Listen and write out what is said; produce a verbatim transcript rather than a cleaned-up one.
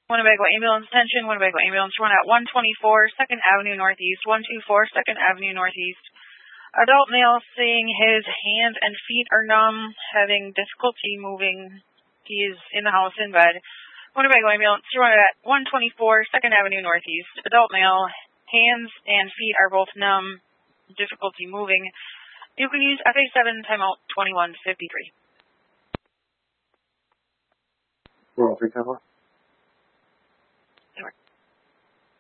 Winnebago ambulance attention. Winnebago ambulance run at one twenty-four second Avenue Northeast. one twenty-four second Avenue Northeast. Adult male saying his hands and feet are numb, having difficulty moving. He is in the house in bed. Winnebago ambulance run at one twenty-four second Avenue Northeast. Adult male, hands and feet are both numb, difficulty moving. You can use F A seven timeout twenty-one fifty-three. Roll three,